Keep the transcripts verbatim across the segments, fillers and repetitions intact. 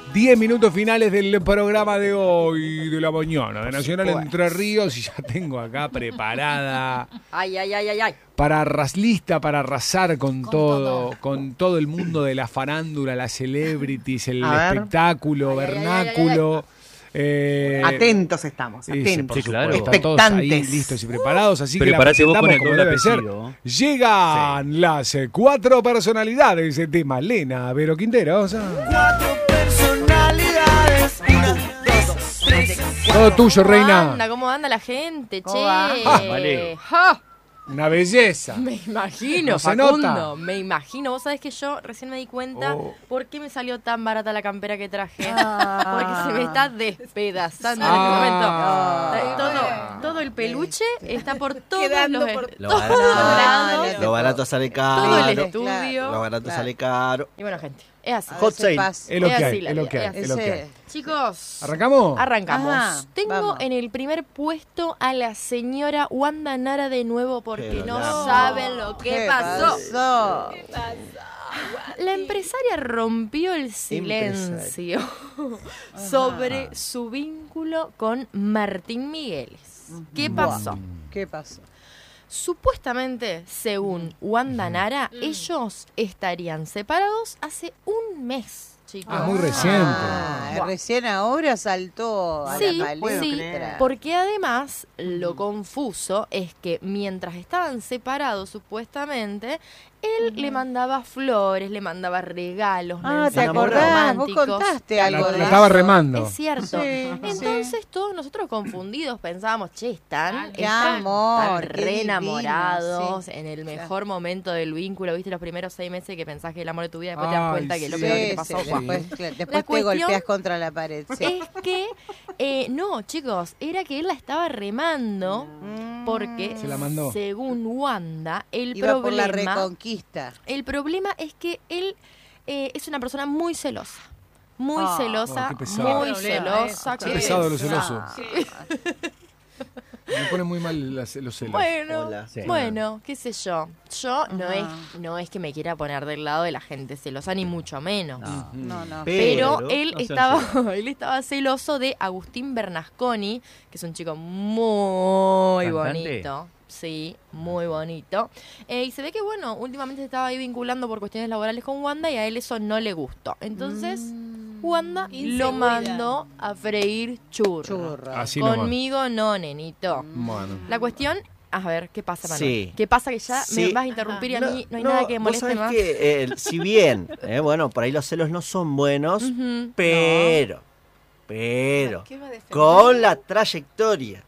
Diez minutos finales del programa de hoy, de la mañana, de Nacional Bueno. Entre Ríos, y ya tengo acá preparada Ay, ay, ay, ay, ay. para arras, lista para arrasar con, Con todo, todo. con todo el mundo de la farándula, las celebrities, el A ver. espectáculo, Ay, ay, ay, vernáculo. eh, Atentos estamos, Sí, sí, atentos. por Sí, claro. supuesto, están todos ahí Expectantes. listos y preparados, así que la Prepárate vos con presentamos el como doble debe ser. apellido. Llegan las eh, cuatro personalidades de Malena Vero Quinteros. Cuatro personalidades. Una, dos, tres. Todo tuyo, ¿Cómo reina. anda? ¿Cómo anda la gente, ¿Cómo che? va? Ah, vale. Ja, Una belleza. me imagino, No se Facundo. nota. Me imagino. Vos sabés que yo recién me di cuenta Oh. por qué me salió tan barata la campera que traje. Ah. Porque se me está despedazando Ah. en este momento. Todo, todo el peluche está por todos Quedando los, por todos barato. los No, lados. no, Lo barato sale Todo el caro. estudio. Lo barato Claro. sale caro. Y bueno, gente, es así. A Hot veces sale. pasa. Es lo Es que así hay, la es lo vida, que hay, es es lo que hay. Ese- Chicos, ¿Arrancamos? arrancamos. Ajá, Tengo vamos. en el primer puesto a la señora Wanda Nara de nuevo porque Pero no la- saben lo que pasó. pasó? La empresaria rompió el silencio sobre su vínculo con Martín Migueles. ¿Qué pasó? ¿Qué pasó? Supuestamente, según Wanda Nara, ellos estarían separados hace un mes, chicos. Ah, muy reciente. Ah, Buah. recién ahora saltó a Sí, la palestra. sí, porque además lo confuso es que mientras estaban separados supuestamente, él le mandaba flores, le mandaba regalos, Ah, ¿te mensajes acordás? Vos románticos. contaste algo La, de la estaba eso. remando. Es cierto. Sí, Entonces todos nosotros confundidos pensábamos, che, están, Qué están, amor, están qué re divino, enamorados, sí. en el mejor momento del vínculo, viste los primeros seis meses que pensás que es el amor de tu vida, después te das Ay, cuenta que es lo sí. peor que te Sí, pasó. sí, Buah. después claro, después La te cuestión golpeas contra la pared. Sí. Es que, eh, no, chicos, era que él la estaba remando Mm. porque, Se la mandó. según Wanda, el Iba por la problema, reconquista. el problema es que él eh, es una persona muy celosa. Muy Ah. celosa, Oh, qué pesado. muy Qué problema celosa. eso, Qué que- pesado lo celoso. Ah. Me pone muy mal las- los celos. Bueno, Hola. Sí. bueno, qué sé yo. Yo no Ajá. es, no es que me quiera poner del lado de la gente celosa, ni mucho menos. No. No, no. Pero, Pero, él, no sean estaba, celosos. él estaba celoso de Agustín Bernasconi, que es un chico muy ¿Cantante? bonito. Sí, muy bonito. Eh, y se ve que, bueno, últimamente se estaba ahí vinculando por cuestiones laborales con Wanda y a él eso no le gustó. Entonces, Wanda lo Inseguridad. mandó a freír churros. Churro. Así nomás. Conmigo no, nenito. Bueno. La cuestión, a ver, ¿qué pasa, Manuel? Sí. ¿Qué pasa que ya Sí. me vas a interrumpir y a mí no hay nada que me vos moleste sabés más? que, eh, si bien, eh, bueno, por ahí los celos no son buenos, Ujú. pero, pero, ¿Qué va a defender? con la trayectoria.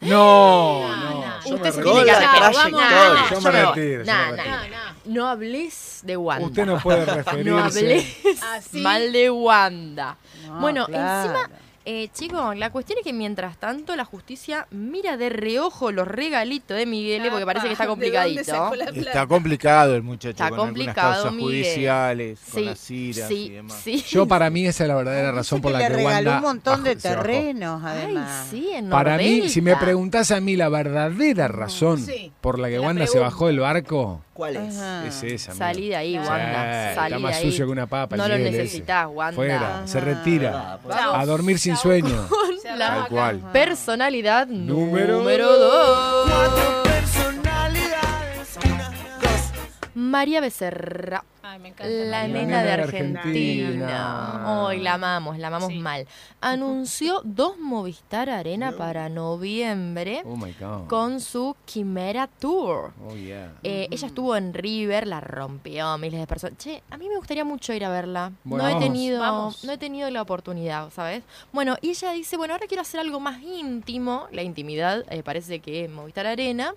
No, No, no. no. Yo Usted me se Con tiene que la retiro. hacer. trayectoria. No, Yo yo me me voy. retiro, yo Nah, me nah. retiro. No, no. No hables de Wanda. Usted no puede No referirse. hables Así. mal de Wanda. No, bueno, claro. encima, eh, chicos, la cuestión es que mientras tanto la justicia mira de reojo los regalitos de Miguel, porque parece que está ¿De dónde complicadito. sacó la plata? Está complicado el muchacho Está con complicado, algunas causas Miguel. judiciales, con Sí, las iras sí, y demás. sí. Yo, para mí, esa es la verdadera Dice razón por que la le que regaló Wanda un montón de bajó- se bajó. terrenos, además. Ay, sí, en Para mí, si me Nordelta. preguntás a mí la verdadera razón Sí, por la que te la Wanda se pregunto. bajó del barco, ¿Cuál es? Ajá. es esa. Salí amigo. de ahí, Sí, Wanda. Salí está más de ahí. sucio que una papa. No el lo Miguel ese. necesitas, Wanda. Fuera, se retira. Ah, pues, Chao. A dormir sin sueño. Se La armó Tal acá. cual. personalidad Número número dos. Cuatro personalidades. Una, dos. María Becerra. Ay, me encanta. La María. nena de de Argentina. Argentina. Hoy la amamos, la amamos Sí. mal. Anunció dos Movistar Arena para noviembre Oh my God. con su Quimera Tour. Oh yeah. Eh, ella estuvo en River, la rompió, miles de personas. Che, a mí me gustaría mucho ir a verla. Bueno, no he vamos. tenido, Vamos. no he tenido la oportunidad, ¿sabes? Bueno, y ella dice, bueno, ahora quiero hacer algo más íntimo. La intimidad eh, parece que es Movistar Arena.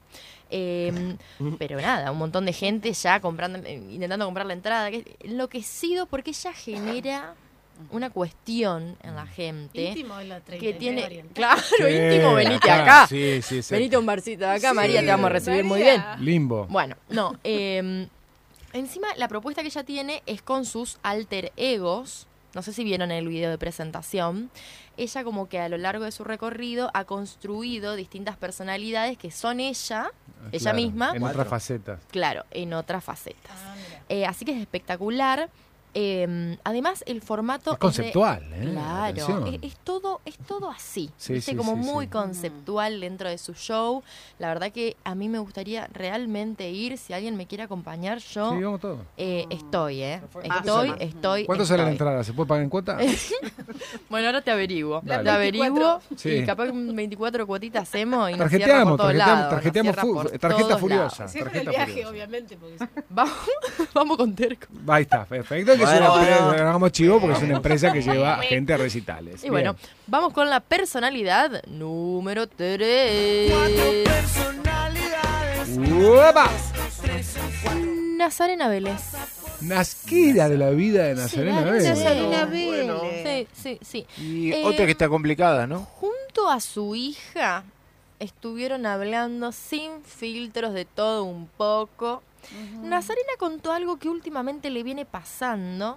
Eh, pero nada, un montón de gente ya comprando, eh, intentando comprar la entrada, que enloquecido porque ella genera una cuestión en la gente Íntimo de la treinta que y tres tiene, Oriental. claro, Sí, íntimo, venite acá, acá, Sí, sí, sí. venite a un barcito de acá, Sí, María, te vamos a recibir muy bien. María. Limbo. Bueno, no, eh, encima la propuesta que ella tiene es con sus alter egos. No sé si vieron el video de presentación. Ella como que a lo largo de su recorrido ha construido distintas personalidades que son ella, ella Claro, misma, En otras facetas. claro, en otras facetas. Ah, mira. Eh, así que es espectacular. Eh, además, el formato Es conceptual, de, ¿eh? Claro, Atención. es, es todo, es todo así, Sí, ¿viste? sí, como sí, muy sí. conceptual dentro de su show. La verdad que a mí me gustaría realmente ir. Si alguien me quiere acompañar, yo Sí, vamos todos. eh, estoy, ¿eh? ¿Cuánto Estoy, sale? estoy. ¿Cuánto sale la estoy. entrada? ¿Se puede pagar en cuota? Bueno, ahora te averiguo. Dale. Te averiguo Sí. y capaz que un veinticuatro cuotitas hacemos y nos cierra Tarjeteamos, por todos tarjeteamos, lados. nos tarjeteamos cierra fu- por tarjeta todos furiosa. lados. Cierra el Tarjeta viaje, furiosa. obviamente, porque si- Vamos, vamos con Terco. Ahí está, perfecto. Que es Bueno, una empresa, bueno. hagamos chivo porque es una empresa que lleva gente a recitales. Y bueno, Bien. vamos con la personalidad número tres. Personalidades. ¡Uepa! Nazarena Vélez. Nasquera de la vida de Nazarena Sí, Vélez. Nazarena Bueno. Vélez. Sí, sí, sí. Y Eh, otra que está complicada, ¿no? Junto a su hija estuvieron hablando sin filtros de todo un poco. Nazarena contó algo que últimamente le viene pasando